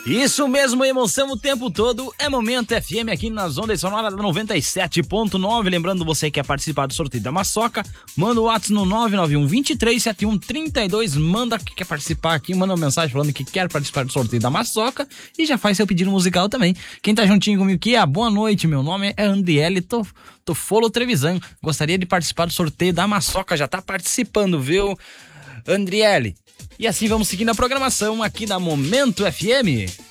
Isso mesmo, emoção o tempo todo. É Momento FM aqui nas ondas sonoras da 97.9. Lembrando, você que quer participar do sorteio da Maçoca, manda o WhatsApp no 991-237132. Manda que quer participar aqui, manda uma mensagem falando que quer participar do sorteio da Maçoca e já faz seu pedido musical também. Quem tá juntinho comigo aqui, boa noite, meu nome é Andriele Tofolo Trevisan. Gostaria de participar do sorteio da Maçoca, já tá participando, viu, Andriele? E assim vamos seguindo a programação aqui da Momento FM.